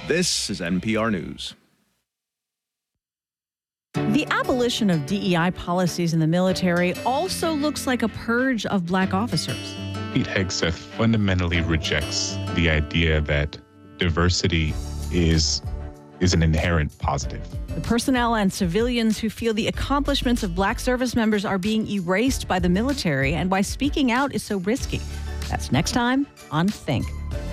This is NPR News. The abolition of DEI policies in the military also looks like a purge of black officers. Pete Hegseth fundamentally rejects the idea that diversity is an inherent positive. The personnel and civilians who feel the accomplishments of black service members are being erased by the military and why speaking out is so risky. That's next time on Think.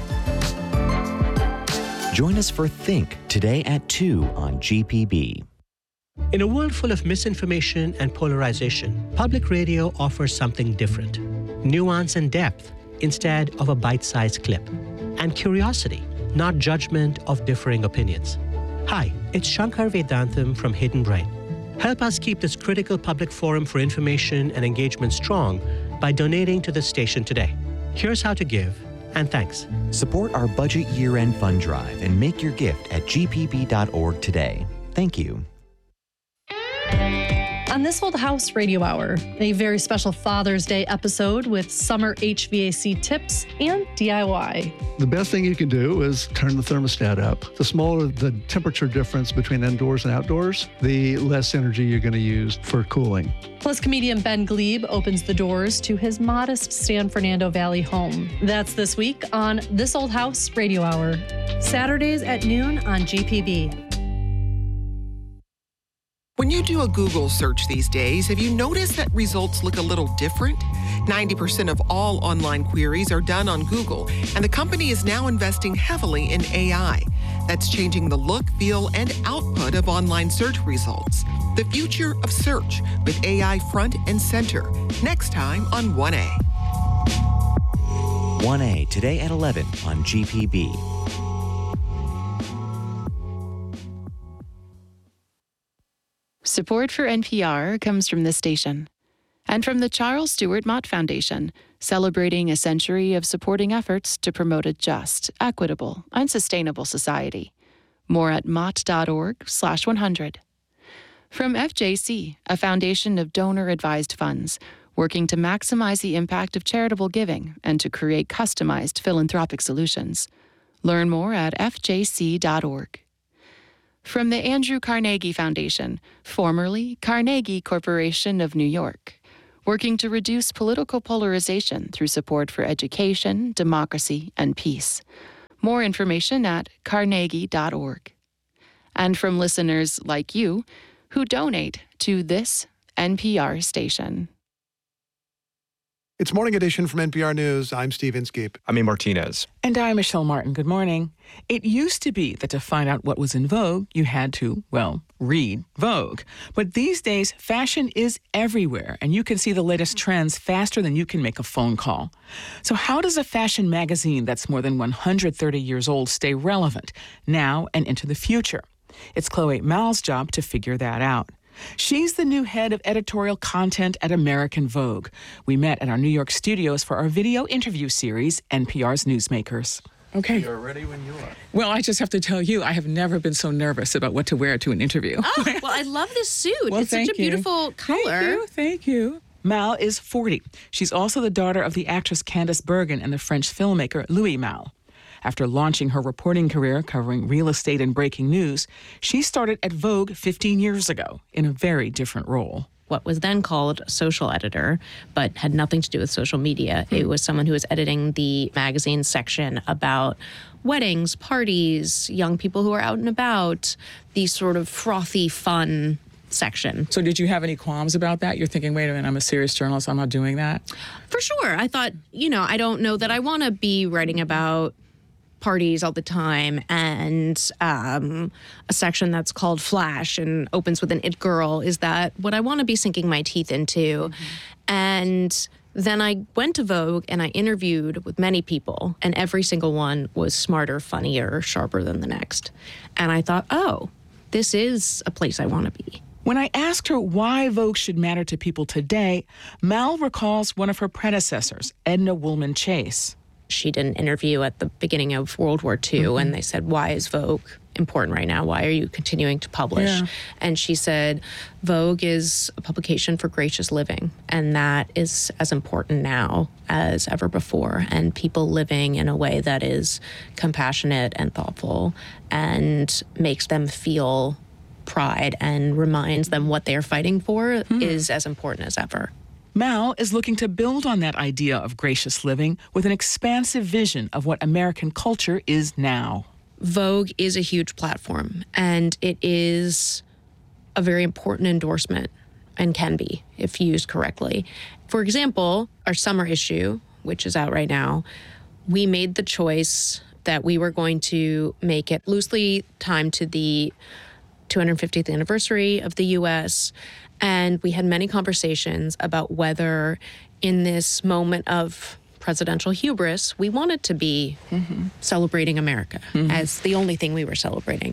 Join us for Think today at 2 on GPB. In a world full of misinformation and polarization, public radio offers something different. Nuance and depth instead of a bite-sized clip. And curiosity, not judgment of differing opinions. Hi, it's Shankar Vedantam from Hidden Brain. Help us keep this critical public forum for information and engagement strong by donating to the station today. Here's how to give, and thanks. Support our budget year-end fund drive and make your gift at gpb.org today. Thank you. On This Old House Radio Hour, a very special Father's Day episode with summer HVAC tips and DIY. The best thing you can do is turn the thermostat up. The smaller the temperature difference between indoors and outdoors, the less energy you're going to use for cooling. Plus, comedian Ben Glebe opens the doors to his modest San Fernando Valley home. That's this week on This Old House Radio Hour. Saturdays at noon on GPB. When you do a Google search these days, have you noticed that results look a little different? 90% of all online queries are done on Google, and the company is now investing heavily in AI. That's changing the look, feel, and output of online search results. The future of search with AI front and center. Next time on 1A. 1A today at 11 on GPB. Support for NPR comes from this station and from the Charles Stewart Mott Foundation, celebrating a century of supporting efforts to promote a just, equitable, and sustainable society. More at mott.org/100. From FJC, a foundation of donor-advised funds, working to maximize the impact of charitable giving and to create customized philanthropic solutions. Learn more at fjc.org. From the Andrew Carnegie Foundation, formerly Carnegie Corporation of New York, working to reduce political polarization through support for education, democracy, and peace. More information at carnegie.org. And from listeners like you who donate to this NPR station. It's Morning Edition from NPR News. I'm Steve Inskeep. I'm A. Martinez. And I'm Michelle Martin. Good morning. It used to be that to find out what was in vogue, you had to, read Vogue. But these days, fashion is everywhere, and you can see the latest trends faster than you can make a phone call. So how does a fashion magazine that's more than 130 years old stay relevant now and into the future? It's Chloe Mal's job to figure that out. She's the new head of editorial content at American Vogue. We met at our New York studios for our video interview series, NPR's Newsmakers. Okay. You're ready when you are. Well, I just have to tell you, I have never been so nervous about what to wear to an interview. Oh, well, I love this suit. Well, it's such a beautiful color. Thank you. Mal is 40. She's also the daughter of the actress Candice Bergen and the French filmmaker Louis Malle. After launching her reporting career covering real estate and breaking news, she started at Vogue 15 years ago in a very different role. What was then called social editor, but had nothing to do with social media. It was someone who was editing the magazine section about weddings, parties, young people who are out and about, the sort of frothy, fun section. So did you have any qualms about that? You're thinking, wait a minute, I'm a serious journalist, I'm not doing that? For sure. I thought, I don't know that I want to be writing about parties all the time and a section that's called Flash and opens with an it girl. Is that what I want to be sinking my teeth into? Mm-hmm. And then I went to Vogue and I interviewed with many people, and every single one was smarter, funnier, sharper than the next. And I thought, oh, this is a place I want to be. When I asked her why Vogue should matter to people today, Mal recalls one of her predecessors, Edna Woolman Chase. She did an interview at the beginning of World War II, and they said, why is Vogue important right now? Why are you continuing to publish? Yeah. And she said, Vogue is a publication for gracious living, and that is as important now as ever before. And people living in a way that is compassionate and thoughtful and makes them feel pride and reminds them what they're fighting for is as important as ever. Mal is looking to build on that idea of gracious living with an expansive vision of what American culture is now. Vogue is a huge platform, and it is a very important endorsement and can be if used correctly. For example, our summer issue, which is out right now, we made the choice that we were going to make it loosely timed to the 250th anniversary of the U.S., and we had many conversations about whether in this moment of presidential hubris, we wanted to be celebrating America as the only thing we were celebrating.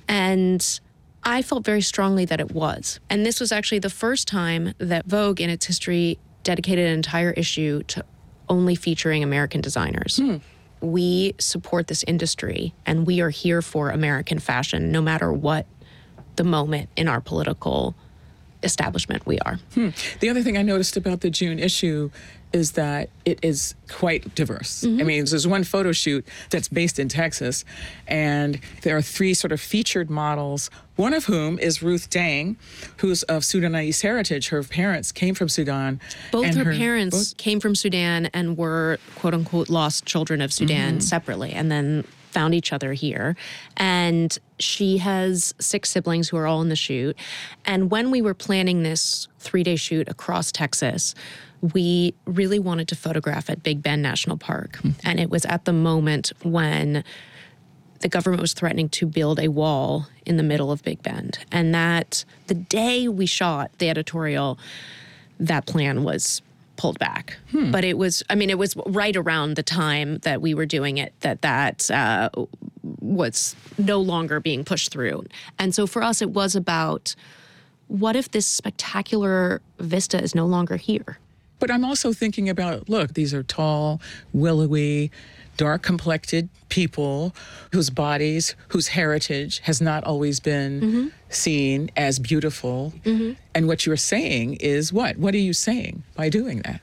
And I felt very strongly that it was. And this was actually the first time that Vogue in its history dedicated an entire issue to only featuring American designers. We support this industry, and we are here for American fashion, no matter what the moment in our political establishment we are. The other thing I noticed about the June issue is that it is quite diverse. I mean, there's one photo shoot that's based in Texas, and there are 3 sort of featured models, one of whom is Ruth Dang, who's of Sudanese heritage. Her parents came from Sudan. Both her parents came from Sudan and were, quote unquote, lost children of Sudan separately, and then found each other here. And she has 6 siblings who are all in the shoot. And when we were planning this 3-day shoot across Texas, we really wanted to photograph at Big Bend National Park. And it was at the moment when the government was threatening to build a wall in the middle of Big Bend. And that the day we shot the editorial, that plan was pulled back. But it was right around the time that we were doing it that was no longer being pushed through. And so for us, it was about, what if this spectacular vista is no longer here? But I'm also thinking about, look, these are tall, willowy, dark-complected people whose bodies, whose heritage has not always been seen as beautiful. And what you're saying is what? What are you saying by doing that?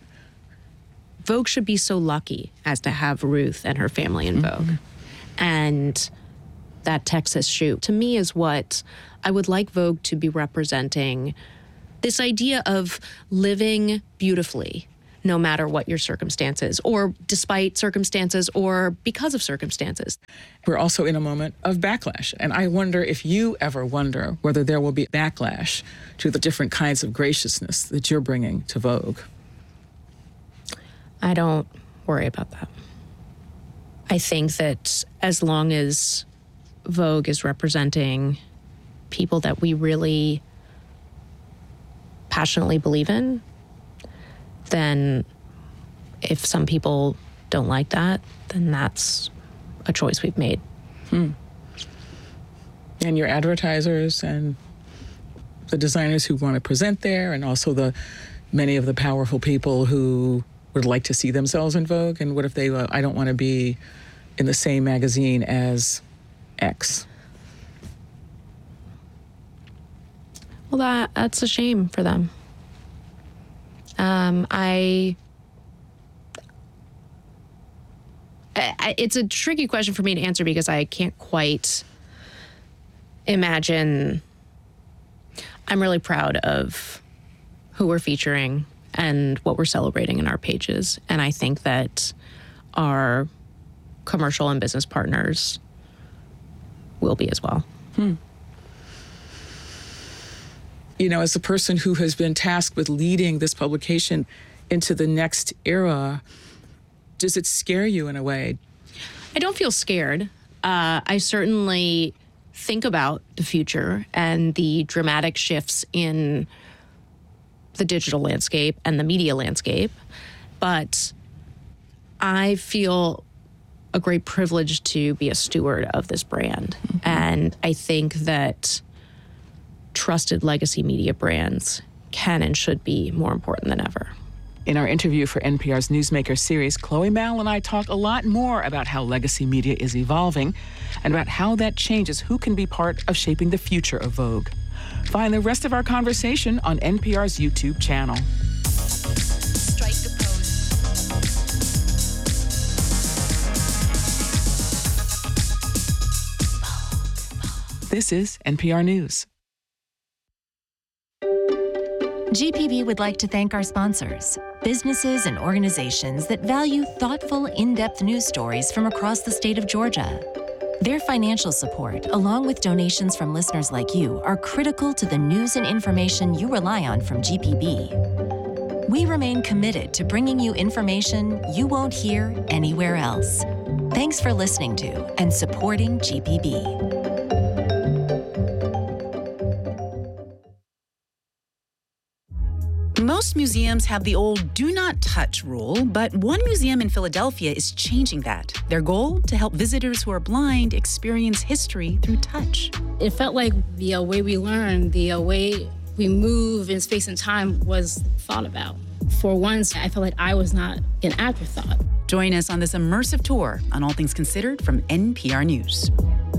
Vogue should be so lucky as to have Ruth and her family in Vogue. And that Texas shoot, to me, is what I would like Vogue to be representing. This idea of living beautifully, no matter what your circumstances, or despite circumstances, or because of circumstances. We're also in a moment of backlash. And I wonder if you ever wonder whether there will be backlash to the different kinds of graciousness that you're bringing to Vogue. I don't worry about that. I think that as long as Vogue is representing people that we really passionately believe in, then if some people don't like that, then that's a choice we've made. And your advertisers and the designers who want to present there, and also the many of the powerful people who would like to see themselves in Vogue, and what if they, I don't want to be in the same magazine as X? Well, that's a shame for them. It's a tricky question for me to answer because I can't quite imagine. I'm really proud of who we're featuring and what we're celebrating in our pages. And I think that our commercial and business partners will be as well. You know, as a person who has been tasked with leading this publication into the next era, does it scare you in a way? I don't feel scared. I certainly think about the future and the dramatic shifts in the digital landscape and the media landscape, but I feel a great privilege to be a steward of this brand. And I think that trusted legacy media brands can and should be more important than ever. In our interview for NPR's Newsmaker series, Chloe Mal and I talk a lot more about how legacy media is evolving and about how that changes who can be part of shaping the future of Vogue. Find the rest of our conversation on NPR's YouTube channel. Strike the pose. This is NPR News. GPB would like to thank our sponsors, businesses and organizations that value thoughtful, in-depth news stories from across the state of Georgia. Their financial support, along with donations from listeners like you, are critical to the news and information you rely on from GPB. We remain committed to bringing you information you won't hear anywhere else. Thanks for listening to and supporting GPB. Most museums have the old do not touch rule, but one museum in Philadelphia is changing that. Their goal? To help visitors who are blind experience history through touch. It felt like the way we learn, the way we move in space and time was thought about. For once, I felt like I was not an afterthought. Join us on this immersive tour on All Things Considered from NPR News.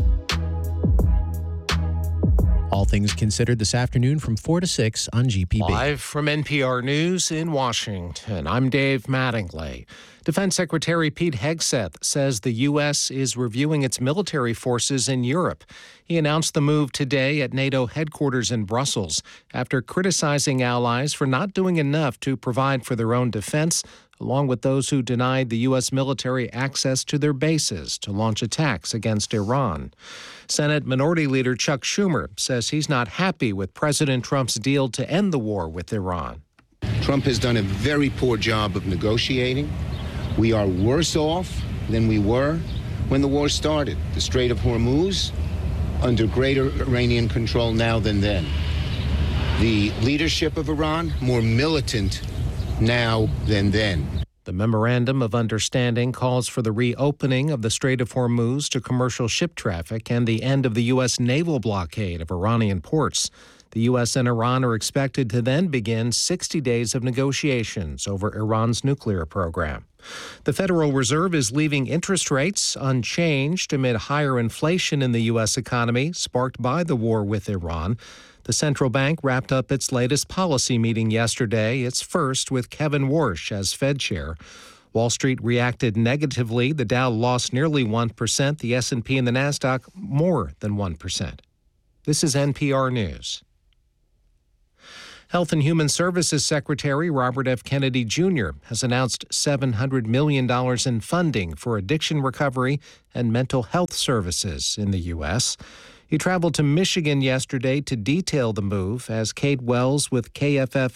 All Things Considered this afternoon from 4 to 6 on GPB. Live from NPR News in Washington, I'm Dave Mattingly. Defense Secretary Pete Hegseth says the U.S. is reviewing its military forces in Europe. He announced the move today at NATO headquarters in Brussels after criticizing allies for not doing enough to provide for their own defense, along with those who denied the U.S. military access to their bases to launch attacks against Iran. Senate Minority Leader Chuck Schumer says he's not happy with President Trump's deal to end the war with Iran. Trump has done a very poor job of negotiating. We are worse off than we were when the war started. The Strait of Hormuz under greater Iranian control now than then. The leadership of Iran more militant now than then. The Memorandum of Understanding calls for the reopening of the Strait of Hormuz to commercial ship traffic and the end of the U.S. naval blockade of Iranian ports. The U.S. and Iran are expected to then begin 60 days of negotiations over Iran's nuclear program. The Federal Reserve is leaving interest rates unchanged amid higher inflation in the U.S. economy, sparked by the war with Iran. The central bank wrapped up its latest policy meeting yesterday, its first with Kevin Warsh as Fed chair. Wall Street reacted negatively. The Dow lost nearly 1%, the S&P and the Nasdaq more than 1%. This is NPR News. Health and Human Services Secretary Robert F. Kennedy Jr. has announced $700 million in funding for addiction recovery and mental health services in the U.S. He traveled to Michigan yesterday to detail the move as Kate Wells with KFF